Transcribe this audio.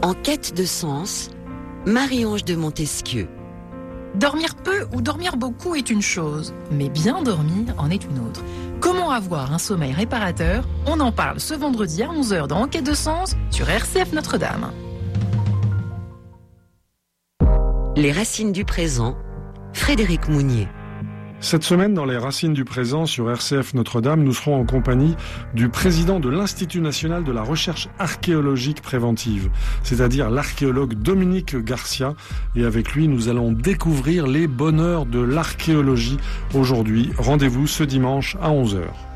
En quête de sens, Marie-Ange de Montesquieu. Dormir peu ou dormir beaucoup est une chose, mais bien dormir en est une autre. Comment avoir un sommeil réparateur? On en parle ce vendredi à 11h dans En quête de sens sur RCF Notre-Dame. Les racines du présent, Frédéric Mounier. Cette semaine, dans les Racines du présent sur RCF Notre-Dame, nous serons en compagnie du président de l'Institut national de la recherche archéologique préventive, c'est-à-dire l'archéologue Dominique Garcia. Et avec lui, nous allons découvrir les bonheurs de l'archéologie aujourd'hui. Rendez-vous ce dimanche à 11h.